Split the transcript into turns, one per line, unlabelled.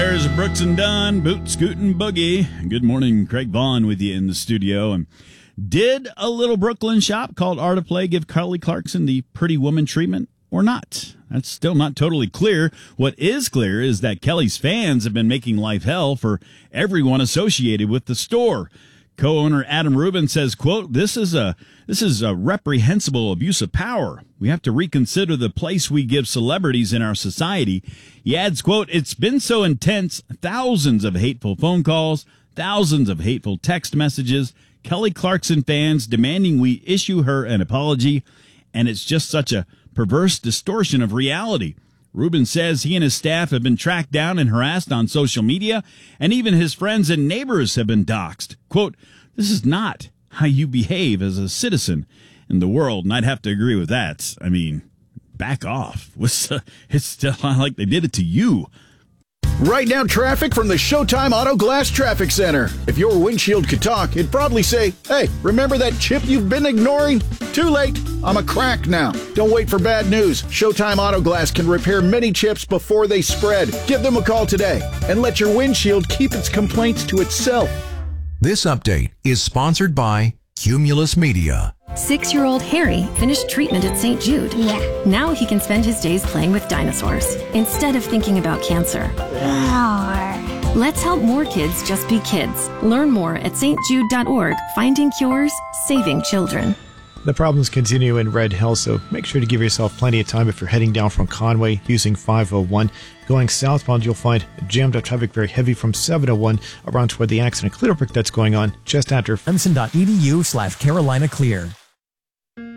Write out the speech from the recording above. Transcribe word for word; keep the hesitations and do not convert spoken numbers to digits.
There's Brooks and Dunn, Boot, Scoot, and Boogie. Good morning, Craig Vaughn with you in the studio. And did a little Brooklyn shop called Art of Play give Kelly Clarkson the pretty woman treatment or not? That's still not totally clear. What is clear is that Kelly's fans have been making life hell for everyone associated with the store. Co-owner Adam Rubin says, quote, this is a this is a reprehensible abuse of power. We have to reconsider the place we give celebrities in our society. He adds, quote, it's been so intense, thousands of hateful phone calls, thousands of hateful text messages, Kelly Clarkson fans demanding we issue her an apology, and it's just such a perverse distortion of reality. Rubin says he and his staff have been tracked down and harassed on social media, and even his friends and neighbors have been doxxed. Quote, this is not how you behave as a citizen in the world, and I'd have to agree with that. I mean, back off. It's still like they did it to you.
Right now, traffic from the Showtime Auto Glass Traffic Center. If your windshield could talk, it'd probably say, hey, remember that chip you've been ignoring? Too late. I'm a crack now. Don't wait for bad news. Showtime Auto Glass can repair many chips before they spread. Give them a call today and let your windshield keep its complaints to itself.
This update is sponsored by Cumulus Media.
Six-year-old Harry finished treatment at Saint Jude.
Yeah.
Now he can spend his days playing with dinosaurs instead of thinking about cancer.
Roar.
Let's help more kids just be kids. Learn more at s t jude dot org. Finding cures, saving children.
The problems continue in Red Hill, so make sure to give yourself plenty of time if you're heading down from Conway using five oh one. Going southbound, you'll find jammed up traffic very heavy from seven oh one around toward the accident clear break that's going on just after
Clemson dot e d u slash Carolina Clear.